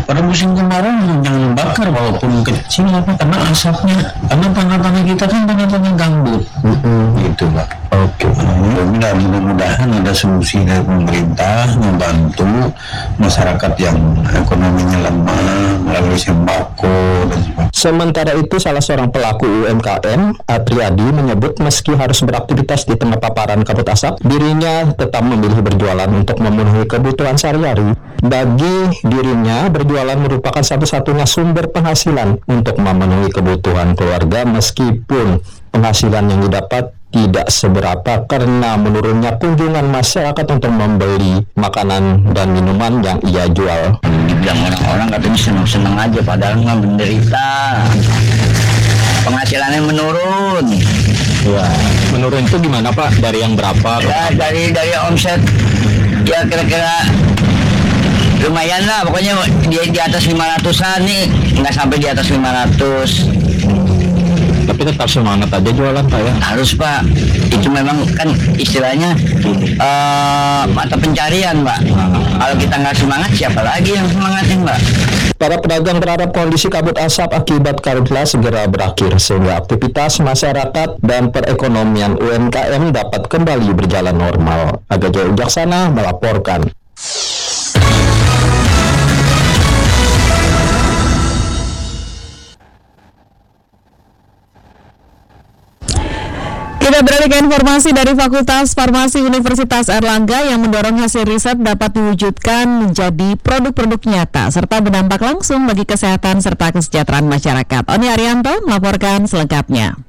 pada musim kemarau jangan bakar walaupun kecil apa, karena asapnya, karena tanah-tanah kita kan tanah-tanah gambut. Gitu Pak. Oke. Mudah-mudahan ada solusi dari pemerintah membantu masyarakat yang ekonominya lemah melalui sembako dan sebagainya. Sementara itu, salah seorang pelaku UMKM, Atriadi, menyebut meski harus beraktivitas di tengah paparan kabut asap, dirinya tetap memilih berjualan untuk memenuhi kebutuhan sehari-hari. Bagi dirinya, berjualan merupakan satu-satunya sumber penghasilan untuk memenuhi kebutuhan keluarga, meskipun penghasilan yang didapat tidak seberapa karena menurunnya kunjungan masyarakat untuk membeli makanan dan minuman yang ia jual. Dibilang orang-orang katanya senang-senang aja, padahal nggak menderita. Penghasilannya menurun. Ya, menurun itu gimana Pak? Dari yang berapa? Ya, dari omset ya kira-kira lumayan lah, pokoknya di atas 500-an nih, nggak sampai di atas 500. Tapi tetap semangat aja jualan Pak ya? Harus Pak, itu memang kan istilahnya mata pencarian Pak. Kalau kita nggak semangat, siapa lagi yang semangatin Pak? Para pedagang berharap kondisi kabut asap akibat karhutla segera berakhir sehingga aktivitas masyarakat dan perekonomian UMKM dapat kembali berjalan normal. Aga Jaya Wijaksana melaporkan. Kita beralih ke informasi dari Fakultas Farmasi Universitas Airlangga yang mendorong hasil riset dapat diwujudkan menjadi produk-produk nyata serta berdampak langsung bagi kesehatan serta kesejahteraan masyarakat. Oni Arianto melaporkan selengkapnya.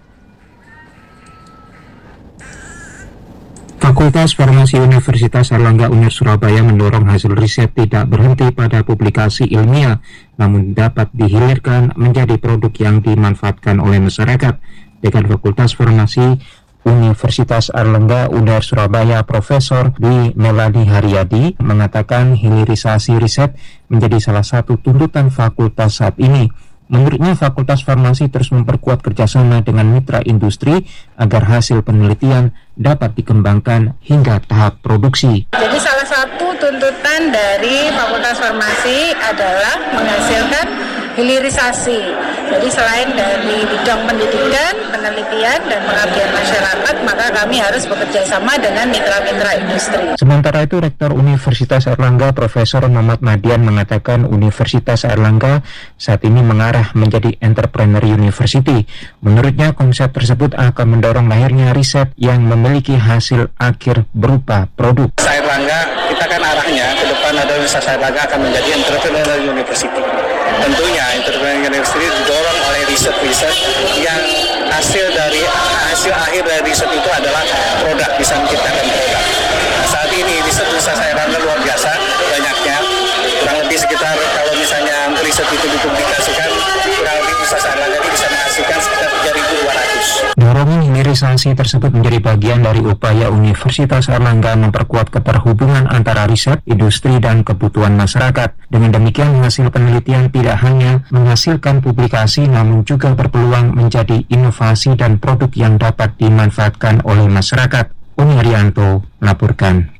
Fakultas Farmasi Universitas Airlangga UNER Surabaya mendorong hasil riset tidak berhenti pada publikasi ilmiah, namun dapat dihilirkan menjadi produk yang dimanfaatkan oleh masyarakat. Dekan Fakultas Farmasi Universitas Airlangga UNER Surabaya Profesor Dwi Melani Haryadi mengatakan hilirisasi riset menjadi salah satu tuntutan fakultas saat ini. Menurutnya, Fakultas Farmasi terus memperkuat kerjasama dengan mitra industri agar hasil penelitian dapat dikembangkan hingga tahap produksi. Jadi salah satu tuntutan dari Fakultas Farmasi adalah menghasilkan hilirisasi. Jadi selain dari bidang pendidikan, penelitian, dan pengabdian masyarakat, maka kami harus bekerja sama dengan mitra-mitra industri. Sementara itu, Rektor Universitas Airlangga Profesor Muhammad Madian mengatakan Universitas Airlangga saat ini mengarah menjadi entrepreneur university. Menurutnya, konsep tersebut akan mendorong lahirnya riset yang memiliki hasil akhir berupa produk. Airlangga, kita kan arahnya ke depan ada Universitas Airlangga akan menjadi entrepreneur university. Tentunya entrepreneur university didorong oleh riset yang hasil akhir dari riset itu adalah produk, bisa menciptakan produk. Nah, saat ini riset Universitas Airlangga luar biasa banyaknya, kurang lebih sekitar kalau misalnya riset itu dipublikasikan, kurang lebih Universitas Airlangga ini bisa menghasilkan sekitar 3.200. Dorongan hilirisasi tersebut menjadi bagian dari upaya Universitas Airlangga memperkuat keterhubungan antara riset, industri, dan kebutuhan masyarakat. Dengan demikian, hasil penelitian tidak hanya menghasilkan publikasi, namun juga berpeluang menjadi inovasi dan produk yang dapat dimanfaatkan oleh masyarakat. Uni Arianto melaporkan.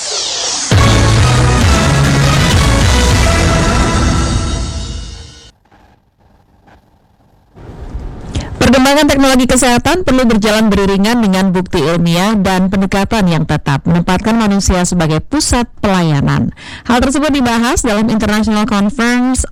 Perkembangan teknologi kesehatan perlu berjalan beriringan dengan bukti ilmiah dan pendekatan yang tetap menempatkan manusia sebagai pusat pelayanan. Hal tersebut dibahas dalam International Conference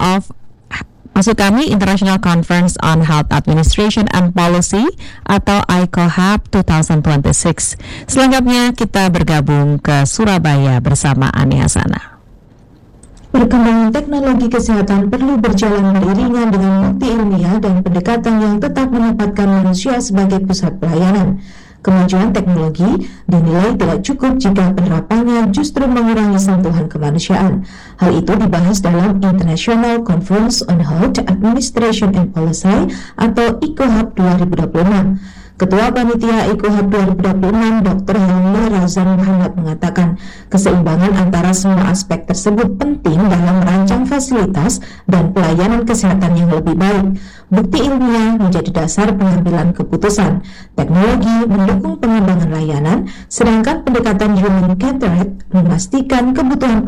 on Health Administration and Policy atau ICOHAP 2026. Selengkapnya kita bergabung ke Surabaya bersama Ani Hasanah. Perkembangan teknologi kesehatan perlu berjalan beriringan dengan bukti ilmiah dan pendekatan yang tetap menempatkan manusia sebagai pusat pelayanan. Kemajuan teknologi dinilai tidak cukup jika penerapannya justru mengurangi sentuhan kemanusiaan. Hal itu dibahas dalam International Conference on Health Administration and Policy atau ICOHAP 2026. Ketua Panitia ICOHAP 2026 Dr. Helmi Razan Muhammad mengatakan keseimbangan antara semua aspek tersebut penting dalam merancang fasilitas dan pelayanan kesehatan yang lebih baik. Bukti ilmiah menjadi dasar pengambilan keputusan. Teknologi mendukung pengembangan layanan, sedangkan pendekatan human-centered memastikan kebutuhan